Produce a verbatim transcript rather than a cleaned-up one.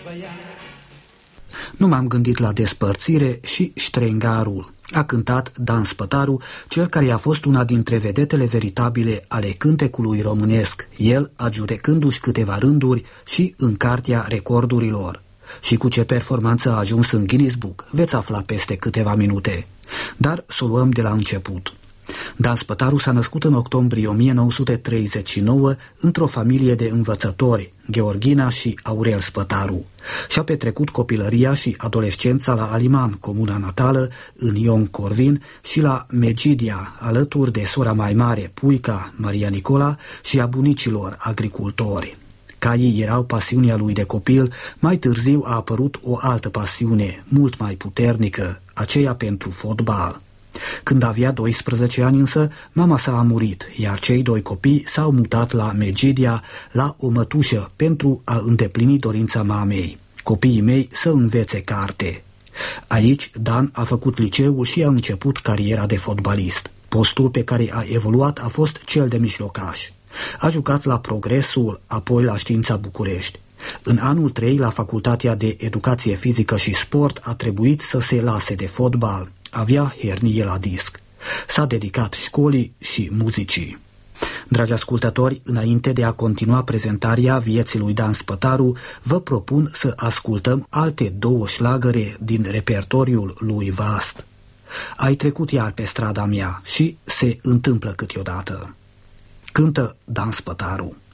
Nu m-am gândit la despărțire și Ștrengarul. A cântat Dan Spătaru, cel care a fost una dintre vedetele veritabile ale cântecului românesc, el adjudecându-și câteva rânduri și în cartea recordurilor. Și cu ce performanță a ajuns în Guinness Book, veți afla peste câteva minute. Dar să o luăm de la început. Dan Spătaru s-a născut în octombrie o mie nouă sute treizeci și nouă într-o familie de învățători, Gheorghina și Aurel Spătaru. Și-a petrecut copilăria și adolescența la Aliman, comuna natală, în Ion Corvin, și la Megidia, alături de sora mai mare, puica Maria Nicola, și a bunicilor agricultori. Ca ei erau pasiunea lui de copil, mai târziu a apărut o altă pasiune, mult mai puternică, aceea pentru fotbal. Când avea doisprezece ani însă, mama sa a murit, iar cei doi copii s-au mutat la Megidia, la o mătușă, pentru a îndeplini dorința mamei, copiii mei să învețe carte. Aici Dan a făcut liceul și a început cariera de fotbalist. Postul pe care a evoluat a fost cel de mijlocaș. A jucat la Progresul, apoi la Știința București. În anul trei, la Facultatea de Educație Fizică și Sport, a trebuit să se lase de fotbal. Avea hernie la disc. S-a dedicat școlii și muzicii. Dragi ascultători, înainte de a continua prezentarea vieții lui Dan Spătaru, vă propun să ascultăm alte două șlagăre din repertoriul lui vast. Ai trecut iar pe strada mea și se întâmplă câteodată. Cântă Dan Spătaru.